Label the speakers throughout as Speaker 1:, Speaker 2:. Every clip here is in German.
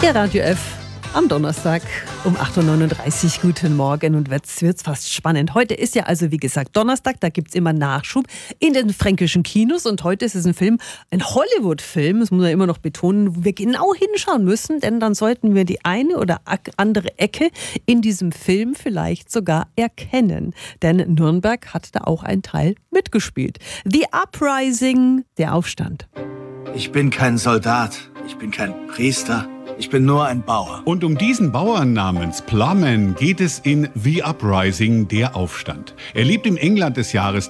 Speaker 1: Der Radio F am Donnerstag um 8.39 Uhr. Guten Morgen und wird's fast spannend. Heute ist ja also wie gesagt Donnerstag, da gibt's immer Nachschub in den fränkischen Kinos und heute ist es ein Film, ein Hollywood-Film, das muss man immer noch betonen, wo wir genau hinschauen müssen, denn dann sollten wir die eine oder andere Ecke in diesem Film vielleicht sogar erkennen. Denn Nürnberg hat da auch einen Teil mitgespielt. The Uprising, der Aufstand.
Speaker 2: Ich bin kein Soldat, ich bin kein Priester. Ich bin nur ein Bauer.
Speaker 3: Und um diesen Bauern namens Plumman geht es in The Uprising, der Aufstand. Er lebt im England des Jahres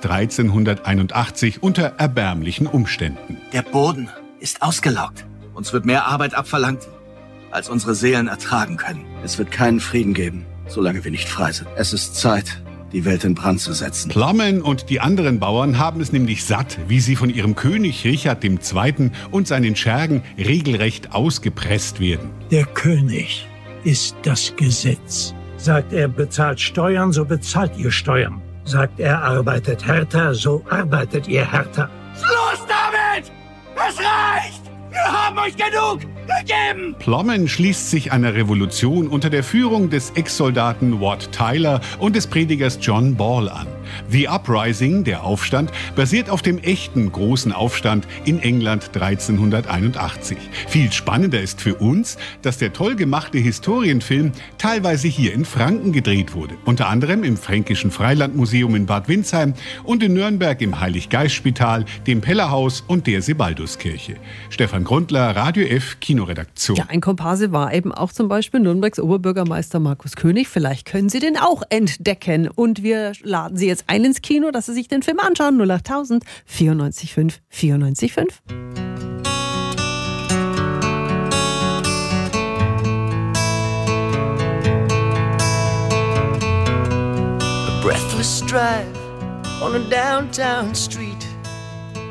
Speaker 3: 1381 unter erbärmlichen Umständen.
Speaker 2: Der Boden ist ausgelaugt. Uns wird mehr Arbeit abverlangt, als unsere Seelen ertragen können. Es wird keinen Frieden geben, solange wir nicht frei sind. Es ist Zeit, die Welt in Brand zu setzen.
Speaker 3: Plumman und die anderen Bauern haben es nämlich satt, wie sie von ihrem König Richard II. Und seinen Schergen regelrecht ausgepresst werden.
Speaker 4: Der König ist das Gesetz. Sagt er, bezahlt Steuern, so bezahlt ihr Steuern. Sagt er, arbeitet härter, so arbeitet ihr härter.
Speaker 2: Schluss damit! Es reicht! Wir haben euch genug gegeben!
Speaker 3: Plumman schließt sich einer Revolution unter der Führung des Ex-Soldaten Wat Tyler und des Predigers John Ball an. The Uprising, der Aufstand, basiert auf dem echten großen Aufstand in England 1381. Viel spannender ist für uns, dass der toll gemachte Historienfilm teilweise hier in Franken gedreht wurde. Unter anderem im Fränkischen Freilandmuseum in Bad Windsheim und in Nürnberg im Heilig-Geist-Spital, dem Pellerhaus und der Sebalduskirche. Stefan Grundler, Radio F, Kinoredaktion.
Speaker 1: Ja, ein Komparse war eben auch zum Beispiel Nürnbergs Oberbürgermeister Markus König. Vielleicht können Sie den auch entdecken. Und wir laden Sie jetzt ein ins Kino, dass Sie sich den Film anschauen. 08000 94 5 94 5.
Speaker 5: A breathless drive on a downtown street.